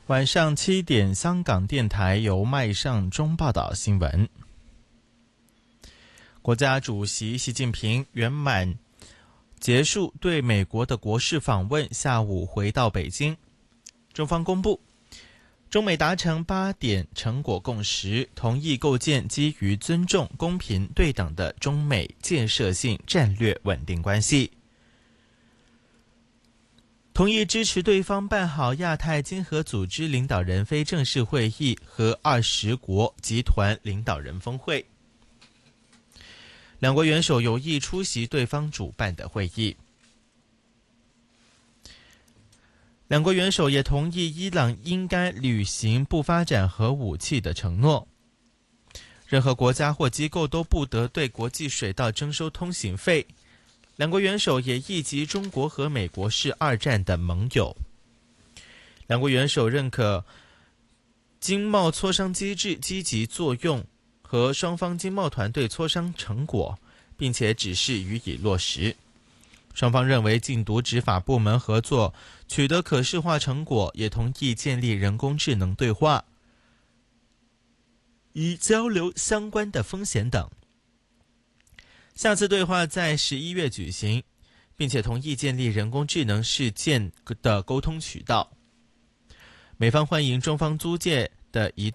晚上7点，香港电台由麦尚中报道新闻。国家主席习近平圆满结束对美国的国事访问，下午回到北京。中方公布，中美达成8点成果共识，同意构建基于尊重、公平、对等的中美建设性战略稳定关系。同意支持对方办好亚太经合组织领导人非正式会议和20国集团领导人峰会。两国元首有意出席对方主办的会议。两国元首也同意伊朗应该履行不发展核武器的承诺。任何国家或机构都不得对国际水道征收通行费。两国元首也意即中国和美国是2战的盟友。两国元首认可经贸磋商机制积极作用和双方经贸团队磋商成果，并且指示予以落实。双方认为禁毒执法部门合作取得可视化成果，也同意建立人工智能对话，以交流相关的风险等。下次对话在11月举行，并且同意建立人工智能事件的沟通渠道。美方欢迎中方租借的一